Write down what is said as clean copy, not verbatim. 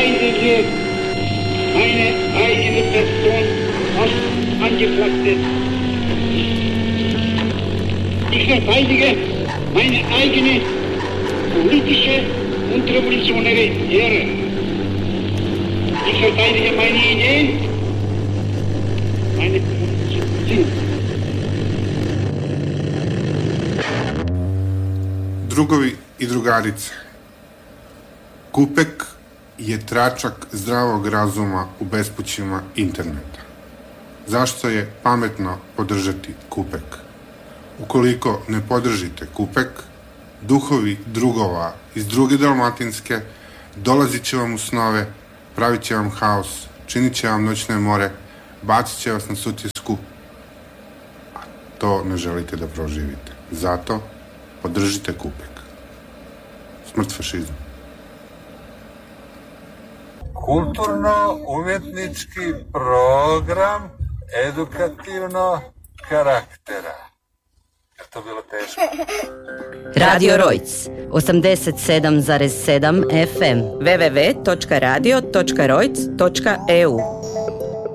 verteidige meine eigene Person als Angeklagte. Ich verteidige meine eigene politische und revolutionäre Ehre. Ich verteidige meine Ideen, meine kommunistische Ziele. Drugovi i drugarice, Kupek je tračak zdravog razuma u bespućima interneta. Zašto je pametno podržati Kupek? Ukoliko ne podržite Kupek, duhovi drugova iz druge Dalmatinske dolazit će vam u snove, pravit će vam haos, činit će vam noćne more, bacit će vas na Sutjesku, a to ne želite da proživite. Zato podržite Kupek. Smrt fašizmu. Kulturno-umjetnički program edukativno karaktera. Je to bilo teško? Radio Rojc, 87,7 FM, www.radio.rojc.eu